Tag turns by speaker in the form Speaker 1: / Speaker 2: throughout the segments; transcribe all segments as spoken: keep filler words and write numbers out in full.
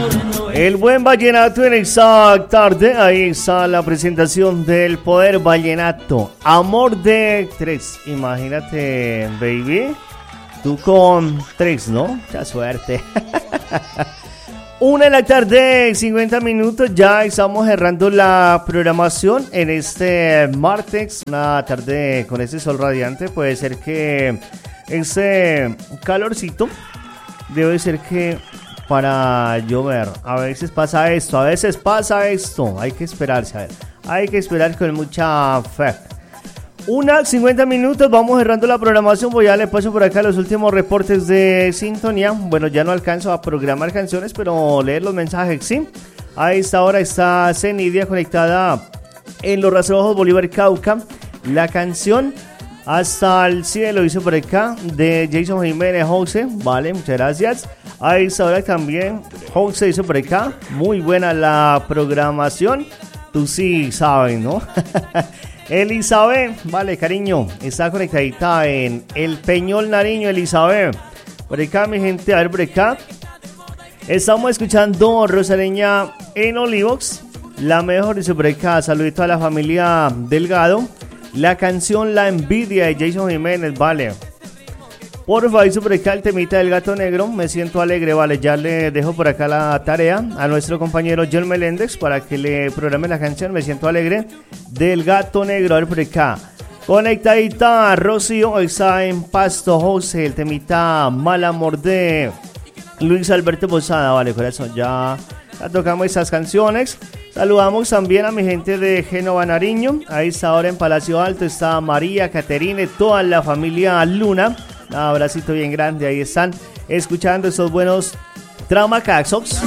Speaker 1: El buen vallenato en esa tarde. Ahí está la presentación del Poder Vallenato. Amor de tres. Imagínate, baby. Tú con tres, ¿no? Mucha suerte. Una de la tarde, cincuenta minutos. Ya estamos cerrando la programación en este martes. Una tarde con este sol radiante. Puede ser que ese calorcito debe ser que para llover. A veces pasa esto, a veces pasa esto. Hay que esperarse, a ver. Hay que esperar con mucha fe. Una, cincuenta minutos, vamos cerrando la programación. Voy a darle paso por acá los últimos reportes de sintonía. Bueno, ya no alcanzo a programar canciones, pero leer los mensajes, ¿sí? A esta hora está Zenidia conectada en Los Rastrojos Bolívar Cauca. La canción Hasta el Cielo hizo por acá de Jason Jiménez Jose. Vale, muchas gracias. A esta hora también Jose hizo por acá. Muy buena la programación. Tú sí sabes, ¿no? Elizabeth, vale, cariño, está conectadita en el Peñol Nariño, Elizabeth. Por acá, mi gente, a ver, por acá. Estamos escuchando Rosareña en Olivox. La mejor, dice por acá. Saludito a la familia Delgado. La canción La Envidia de Jason Jiménez, vale. Porfa, dice por acá el temita del Gato Negro. Me siento alegre, vale. Ya le dejo por acá la tarea a nuestro compañero John Meléndez para que le programe la canción Me Siento Alegre del Gato Negro. A ver por acá. Conectadita, Rocío está en Pasto José. El temita Mal Amor de Luis Alberto Posada, vale, corazón. Ya, ya tocamos esas canciones. Saludamos también a mi gente de Génova Nariño. Ahí está ahora en Palacio Alto. Está María, Caterine, toda la familia Luna. Un abracito bien grande, ahí están escuchando estos buenos Tramacaxox.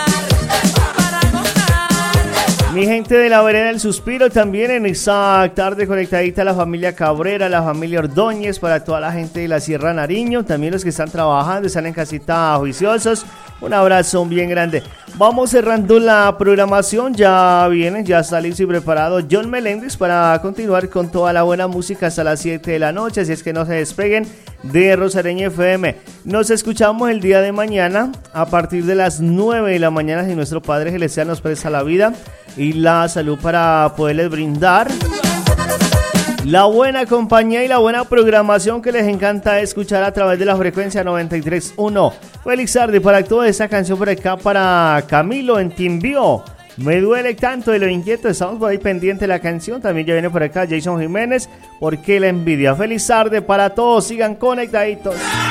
Speaker 1: Mi gente de la vereda del Suspiro también en esta tarde conectadita a la familia Cabrera, la familia Ordóñez, para toda la gente de la Sierra Nariño, también los que están trabajando, están en casita juiciosos. Un abrazo bien grande. Vamos cerrando la programación, ya viene, ya está listo y preparado John Meléndez para continuar con toda la buena música hasta las siete de la noche, así es que no se despeguen de Rosareña F M. Nos escuchamos el día de mañana a partir de las nueve de la mañana si nuestro Padre Celestial nos presta la vida y la salud para poderles brindar la buena compañía y la buena programación que les encanta escuchar a través de la frecuencia noventa y tres punto uno. Feliz tarde para toda esta canción por acá para Camilo en Timbío. Me duele tanto de lo inquieto, estamos por ahí pendiente de la canción. También ya viene por acá Jason Jiménez, porque la envidia. Feliz tarde para todos, sigan conectaditos.